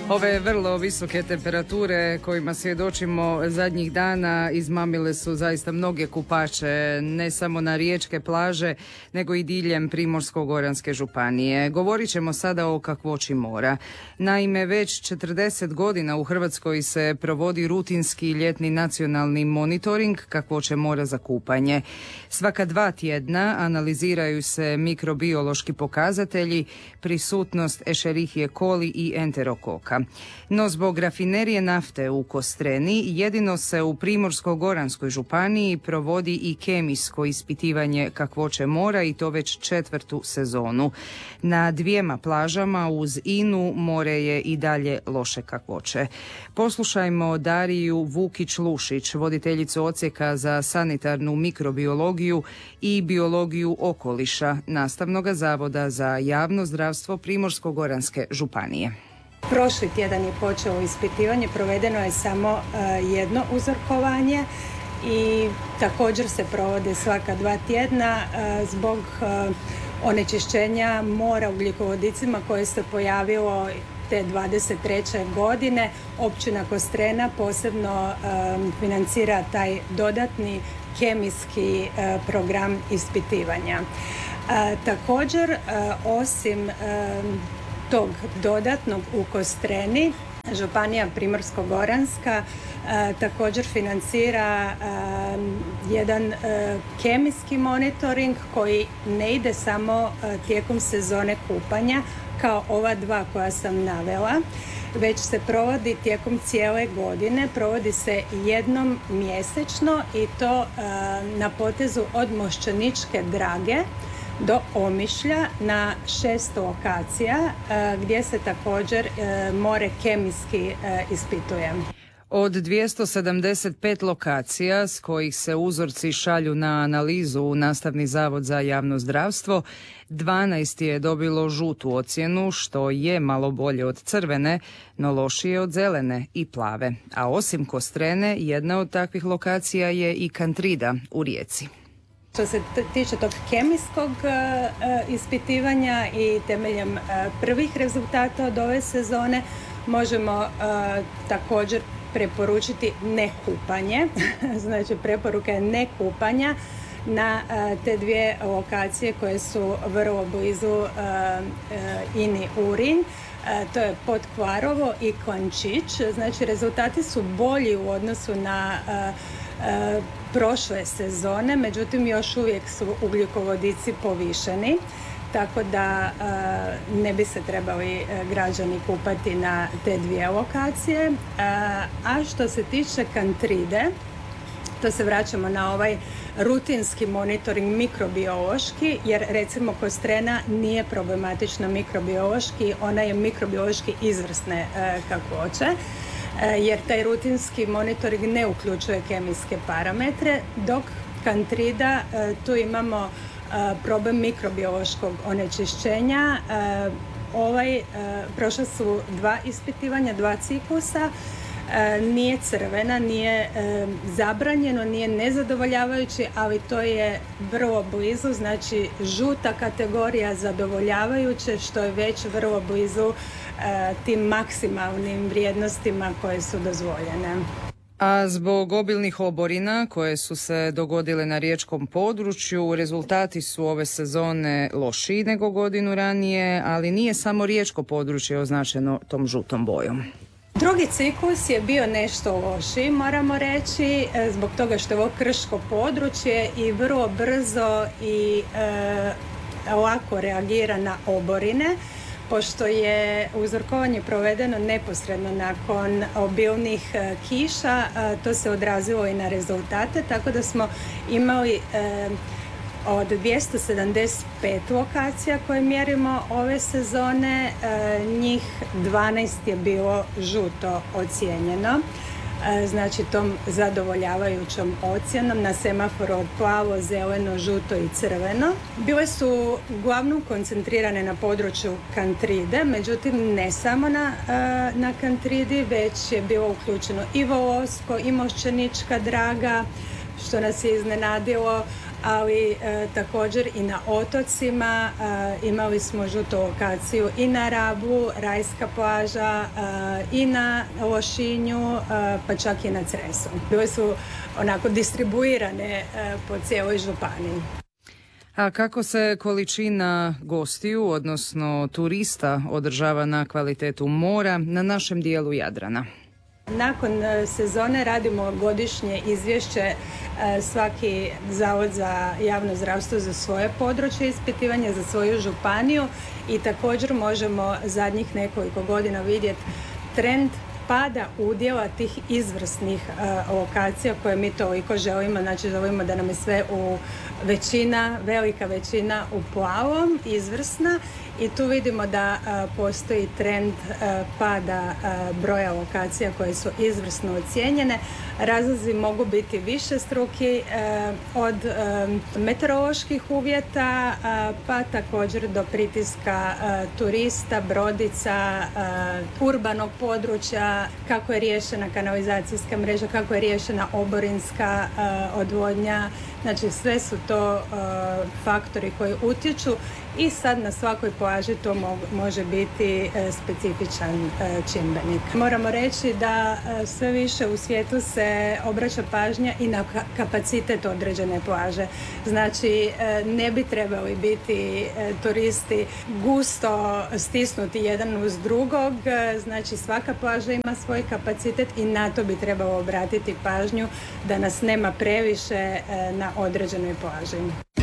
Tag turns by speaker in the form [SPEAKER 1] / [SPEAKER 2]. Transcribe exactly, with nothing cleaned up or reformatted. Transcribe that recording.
[SPEAKER 1] Ove vrlo visoke temperature kojima svjedočimo zadnjih dana izmamile su zaista mnoge kupače, ne samo na riječke plaže, nego i diljem Primorsko-goranske županije. Govorit ćemo sada o kakvoći mora. Naime, već četrdeset godina u Hrvatskoj se provodi rutinski ljetni nacionalni monitoring kakvoće mora za kupanje. Svaka dva tjedna analiziraju se mikrobiološki pokazatelji, prisutnost Escherichie coli i enterokoka. No zbog rafinerije nafte u Kostreni jedino se u Primorsko-goranskoj županiji provodi i kemijsko ispitivanje kakvoće mora i to već četvrtu sezonu. Na dvijema plažama uz Inu more je i dalje loše kakvoće. Poslušajmo Dariju Vukić-Lušić, voditeljicu odsjeka za sanitarnu mikrobiologiju i biologiju okoliša Nastavnog zavoda za javno zdravstvo Primorsko-goranske županije.
[SPEAKER 2] Prošli tjedan je počelo ispitivanje, provedeno je samo uh, jedno uzorkovanje i također se provode svaka dva tjedna uh, zbog uh, onečišćenja mora ugljikovodicima koje se pojavilo te dvadeset treće godine. Općina Kostrena posebno um, financira taj dodatni kemijski uh, program ispitivanja. Uh, također, uh, osim um, tog dodatnog u Kostreni, županija Primorsko-goranska e, također financira e, jedan e, kemijski monitoring koji ne ide samo e, tijekom sezone kupanja kao ova dva koja sam navela, već se provodi tijekom cijele godine, provodi se jednom mjesečno i to e, na potezu od Mošćeničke Drage do Omišlja na šest lokacija e, gdje se također e, more kemijski e, ispituje.
[SPEAKER 1] Od dvjesto sedamdeset pet lokacija s kojih se uzorci šalju na analizu u Nastavni zavod za javno zdravstvo, dvanaest je dobilo žutu ocjenu, što je malo bolje od crvene, no lošije od zelene i plave. A osim Kostrene, jedna od takvih lokacija je i Kantrida u Rijeci.
[SPEAKER 2] Što se tiče tog kemijskog uh, ispitivanja i temeljem uh, prvih rezultata od ove sezone možemo uh, također preporučiti nekupanje, znači preporuka je nekupanja na uh, te dvije lokacije koje su vrlo blizu uh, uh, Ini Urinj. Uh, to je Potkvarovo i Klančić, znači rezultati su bolji u odnosu na uh, uh, prošle sezone, međutim još uvijek su ugljikovodici povišeni, tako da uh, ne bi se trebali uh, građani kupati na te dvije lokacije. Uh, a što se tiče Kantride, to se vraćamo na ovaj rutinski monitoring mikrobiološki, jer recimo Kostrena nije problematična mikrobiološki, ona je mikrobiološki izvrsne uh, kakvoće, jer taj rutinski monitoring ne uključuje kemijske parametre, dok Kantrida tu imamo problem mikrobiološkog onečišćenja. Ovaj, prošla su dva ispitivanja, dva ciklusa, nije crvena, nije zabranjeno, nije nezadovoljavajući, ali to je vrlo blizu, znači žuta kategorija zadovoljavajuće, što je već vrlo blizu tim maksimalnim vrijednostima koje su dozvoljene.
[SPEAKER 1] A zbog obilnih oborina koje su se dogodile na riječkom području, rezultati su ove sezone lošiji nego godinu ranije, ali nije samo riječko područje označeno tom žutom bojom.
[SPEAKER 2] Drugi ciklus je bio nešto lošiji, moramo reći, zbog toga što je ovo krško područje i vrlo brzo i e, lako reagira na oborine. Pošto je uzorkovanje provedeno neposredno nakon obilnih e, kiša, e, to se odrazilo i na rezultate, tako da smo imali e, od dvjesto sedamdeset pet lokacija koje mjerimo ove sezone, e, njih dvanaest je bilo žuto ocijenjeno, e, znači tom zadovoljavajućom ocjenom na semaforu od plavo, zeleno, žuto i crveno. Bile su uglavnom koncentrirane na području Kantride, međutim ne samo na, e, na Kantridi, već je bilo uključeno i Volosko, i Mošćenička Draga, što nas je iznenadilo, ali e, također i na otocima. E, imali smo žutu lokaciju i na Rabu, rajska plaža, e, i na Lošinju, e, pa čak i na Cresu. Bile su onako distribuirane e, po cijeloj županiji.
[SPEAKER 1] A kako se količina gostiju, odnosno turista, održava na kvalitetu mora na našem dijelu Jadrana?
[SPEAKER 2] Nakon sezone radimo godišnje izvješće, svaki zavod za javno zdravstvo za svoje područje ispitivanja, za svoju županiju, i također možemo zadnjih nekoliko godina vidjeti trend pada udjela tih izvrsnih uh, lokacija koje mi toliko želimo. Znači želimo da nam je sve u većina, velika većina u plavom, izvrsna, i tu vidimo da uh, postoji trend uh, pada uh, broja lokacija koje su izvrsno ocijenjene. Razlozi mogu biti višestruki, uh, od uh, meteoroloških uvjeta, uh, pa također do pritiska uh, turista, brodica, uh, urbanog područja, kako je riješena kanalizacijska mreža, kako je riješena oborinska uh, odvodnja. Znači sve su to uh, faktori koji utječu, i sad na svakoj plaži to mo- može biti uh, specifičan uh, čimbenik. Moramo reći da uh, sve više u svijetu se obraća pažnja i na ka- kapacitet određene plaže. Znači uh, ne bi trebali biti uh, turisti gusto stisnuti jedan uz drugog. Uh, znači svaka plaža ima svoj kapacitet i na to bi trebalo obratiti pažnju da nas nema previše uh, na određenoj plaži.